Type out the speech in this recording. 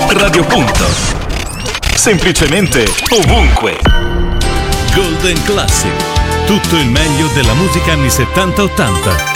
Radio Punto. Semplicemente ovunque. Golden Classic. Tutto il meglio della musica anni 70-80.